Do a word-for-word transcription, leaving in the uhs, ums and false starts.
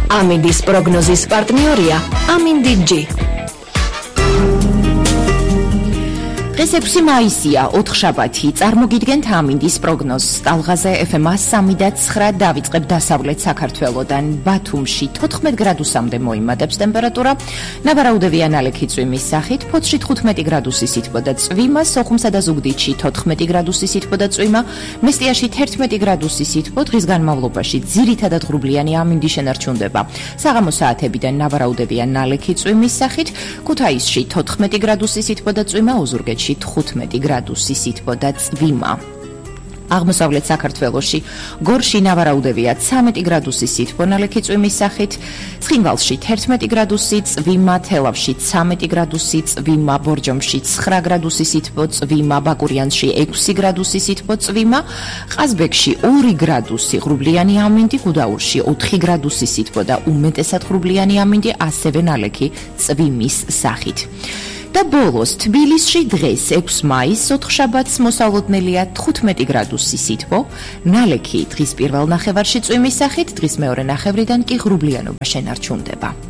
ამინდის პროგნოზის პარტნიორია ამინდი-G. დღეს ექვსი მაისია, ოთხშაბათი. წარმოგიდგენთ ამინდის პროგნოზს. ტალღაზე ეფ ემ სამი და ცხრა დავიწყებ დასავლეთ საქართველოდან. ბათუმში თოთხმეტ გრადუსამდე მოიმატებს ტემპერატურა. ნავარაუდევია ნალექი წვიმის სახით, ფოთში თხუთმეტი გრადუსი სითბო და წვიმა, სოხუმსა და ზუგდიდში თოთხმეტი გრადუსი სითბო და წვიმა, მესტიაში თერთმეტი გრადუსი სითბო. დღის განმავლობაში ძირითადად ღრუბლიანი ამინდი შენარჩუნდება. საღამო საათებიდან ნავარაუდევია ნალექი წვიმის სახით, ქუთაისში თოთხმეტი გრადუსი სითბო და წვიმა, ოზურგეთში თხუთმეტი გრადუსი სითბო და წვიმა. აღმოსავლეთ საქართველოში გორში ნავარაუდევია ცამეტი გრადუსი სითბო ნალექი წვიმის სახით, ცხინვალში თერთმეტი გრადუსი წვიმა, თელავში ცამეტი გრადუსი წვიმა, ბორჯომში ცხრა გრადუსი სითბო წვიმა, ბაკურიანში ექვსი გრადუსი სითბო წვიმა, ყაზბეგში ორი გრადუსი ღრუბლიანი ამინდი, გუდაურში ოთხი გრადუსი სითბო და უმეტესად ღრუბლიანი ამინდი, ასევე ნალექი წვიმის სახით. და ბოლოს თბილისში დღეს ექვსი მაისს ოთხშაბათს მოსალოდნელია თხუთმეტი გრადუსი სითბო, ნალექი დღის პირველ ნახევარში წვიმის სახით, დღის მეორე ნახევრიდან კი ღრუბლიანობა შენარჩუნდება.